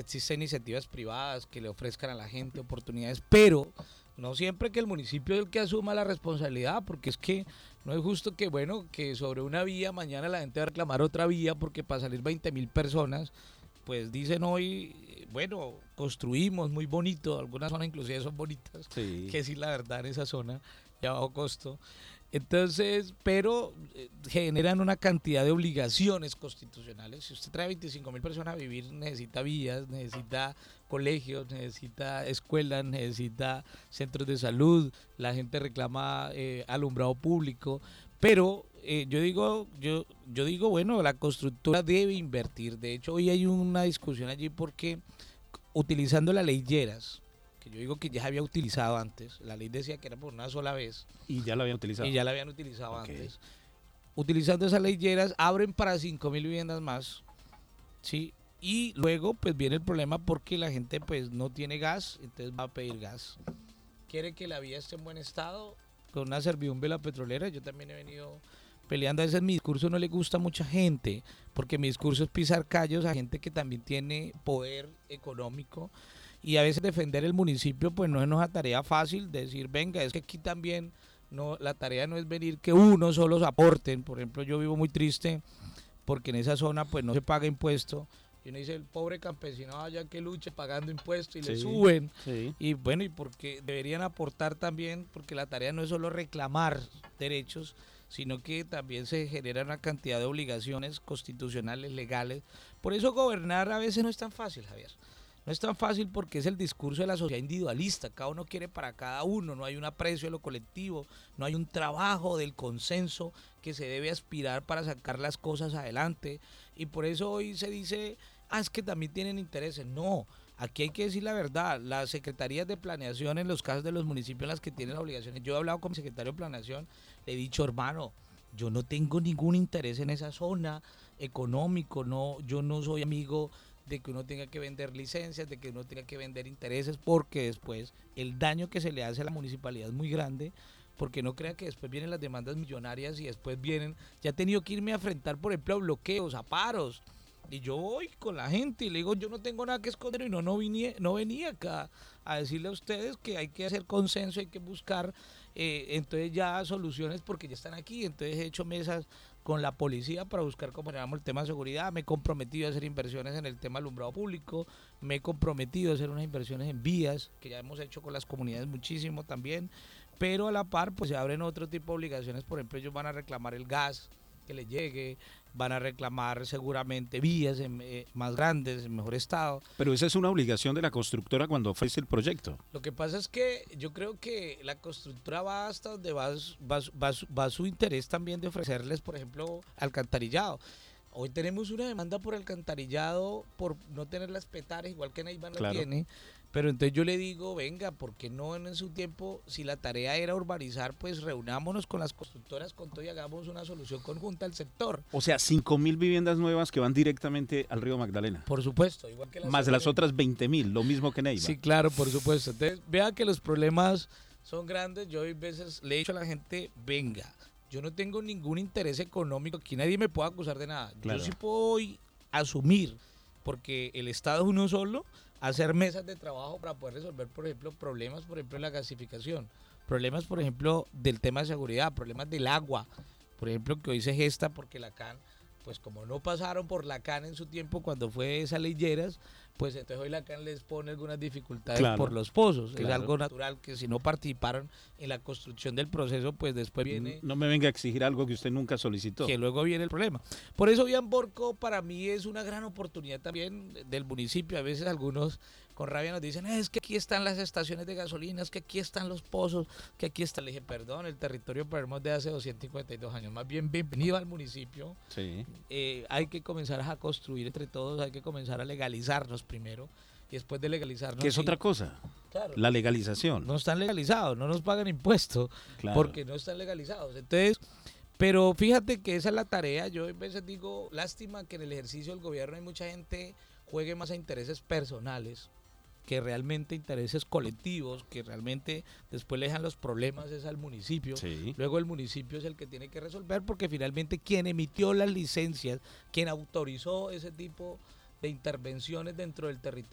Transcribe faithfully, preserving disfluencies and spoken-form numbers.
existen iniciativas privadas que le ofrezcan a la gente oportunidades, pero no siempre que el municipio es el que asuma la responsabilidad, porque es que no es justo que, bueno, que sobre una vía mañana la gente va a reclamar otra vía porque para salir veinte mil personas, pues dicen hoy, eh, bueno, construimos muy bonito, algunas zonas inclusive son bonitas, Sí. que sí la verdad en esa zona, de bajo costo. Entonces, pero eh, generan una cantidad de obligaciones constitucionales. Si usted trae veinticinco mil personas a vivir, necesita vías, necesita colegios, necesita escuelas, necesita centros de salud, la gente reclama eh, alumbrado público, pero eh, yo digo, yo, yo digo, bueno, la constructora debe invertir. De hecho, hoy hay una discusión allí porque utilizando la ley Lleras, que yo digo que ya se había utilizado antes, la ley decía que era por una sola vez, Y ya lo habían utilizado. y ya la habían utilizado Ok. antes. Utilizando esas leyeras, abren para cinco mil viviendas más, ¿sí? Y luego, pues viene el problema porque la gente, pues, no tiene gas, entonces va a pedir gas. Quiere que la vía esté en buen estado, con una servidumbre la petrolera. Yo también he venido peleando. A veces mi discurso no le gusta a mucha gente, porque mi discurso es pisar callos a gente que también tiene poder económico. Y a veces defender el municipio, pues no es una tarea fácil, decir, venga, es que aquí también no, la tarea no es venir que uno solos aporten. Por ejemplo, yo vivo muy triste porque en esa zona pues no se paga impuesto. Y uno dice, el pobre campesino allá que luche pagando impuestos y le Sí, suben. sí. Y bueno, y porque deberían aportar también, porque la tarea no es solo reclamar derechos, sino que también se genera una cantidad de obligaciones constitucionales, legales. Por eso gobernar a veces no es tan fácil, Javier. No es tan fácil porque es el discurso de la sociedad individualista, cada uno quiere para cada uno, no hay un aprecio de lo colectivo, no hay un trabajo del consenso que se debe aspirar para sacar las cosas adelante. Y por eso hoy se dice, ah, es que también tienen intereses. No, aquí hay que decir la verdad, las secretarías de planeación en los casos de los municipios en las que tienen las obligaciones, yo he hablado con mi secretario de planeación, le he dicho, hermano, yo no tengo ningún interés en esa zona económico, no, yo no soy amigo de que uno tenga que vender licencias, de que uno tenga que vender intereses, porque después el daño que se le hace a la municipalidad es muy grande, porque no crea que después vienen las demandas millonarias y después vienen, ya he tenido que irme a enfrentar, por ejemplo, a bloqueos, a paros, y yo voy con la gente y le digo, yo no tengo nada que esconder y no, no, vine, no venía acá a decirle a ustedes que hay que hacer consenso, hay que buscar eh, entonces ya soluciones porque ya están aquí, entonces he hecho mesas con la policía para buscar cómo llevamos el tema de seguridad, me he comprometido a hacer inversiones en el tema alumbrado público, me he comprometido a hacer unas inversiones en vías, que ya hemos hecho con las comunidades muchísimo también, pero a la par pues se abren otro tipo de obligaciones, por ejemplo ellos van a reclamar el gas que les llegue, van a reclamar seguramente vías en, eh, más grandes, en mejor estado. Pero esa es una obligación de la constructora cuando ofrece el proyecto. Lo que pasa es que yo creo que la constructora va hasta donde va, va, va, va su interés también de ofrecerles, por ejemplo, alcantarillado. Hoy tenemos una demanda por alcantarillado, por no tener las petares, igual que Neiva no Claro. tiene. Pero entonces yo le digo, venga, ¿por qué no en su tiempo, si la tarea era urbanizar, pues reunámonos con las constructoras con todo y hagamos una solución conjunta al sector? O sea, cinco mil viviendas nuevas que van directamente al río Magdalena. Por supuesto, igual que las Más las otras. otras veinte mil, lo mismo que Neiva. Sí, claro, por supuesto. Entonces, vea que los problemas son grandes. Yo a veces le he dicho a la gente, venga, yo no tengo ningún interés económico, aquí nadie me puede acusar de nada. Claro. Yo sí puedo hoy asumir, porque el Estado es uno solo, hacer mesas de trabajo para poder resolver, por ejemplo, problemas, por ejemplo, de la gasificación, problemas, por ejemplo, del tema de seguridad, problemas del agua, por ejemplo, que hoy se gesta porque la C A N, pues como no pasaron por la C A N en su tiempo cuando fue esa ley Lleras, pues entonces hoy la C A N les pone algunas dificultades Claro, por los pozos. claro. Es algo natural que si no participaron en la construcción del proceso, pues después viene... No me venga a exigir algo que usted nunca solicitó. Que luego viene el problema. Por eso Bianborco para mí es una gran oportunidad también del municipio. A veces algunos con rabia nos dicen, es que aquí están las estaciones de gasolina, es que aquí están los pozos, que aquí está. Le dije, perdón, el territorio Palermo es de hace doscientos cincuenta y dos años. Más bien, bienvenido al municipio. Sí. Eh, hay que comenzar a construir entre todos, hay que comenzar a legalizarnos primero. Y después de legalizarnos... Que es sí, otra cosa, claro, la legalización. no están legalizados, no nos pagan impuestos, Claro. porque no están legalizados. Entonces, pero fíjate que esa es la tarea. Yo a veces digo, lástima que en el ejercicio del gobierno hay mucha gente juegue más a intereses personales que realmente intereses colectivos, que realmente después le dejan los problemas es al municipio. Sí. Luego el municipio es el que tiene que resolver, porque finalmente quien emitió las licencias, quien autorizó ese tipo de intervenciones dentro del territorio